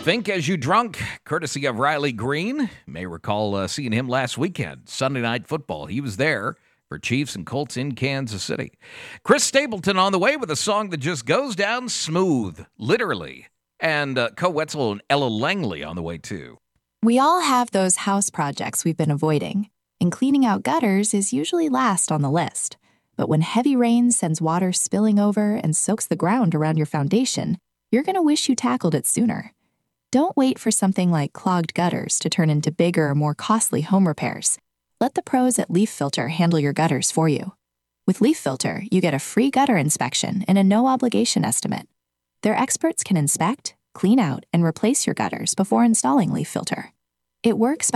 Think As You Drunk, courtesy of Riley Green. You may recall seeing him last weekend, Sunday Night Football. He was there for Chiefs and Colts in Kansas City. Chris Stapleton on the way with a song that just goes down smooth, literally. And Co Wetzel and Ella Langley on the way, too. We all have those house projects we've been avoiding, and cleaning out gutters is usually last on the list. But when heavy rain sends water spilling over and soaks the ground around your foundation, you're going to wish you tackled it sooner. Don't wait for something like clogged gutters to turn into bigger, more costly home repairs. Let the pros at Leaf Filter handle your gutters for you. With Leaf Filter, you get a free gutter inspection and a no-obligation estimate. Their experts can inspect, clean out, and replace your gutters before installing Leaf Filter. It works by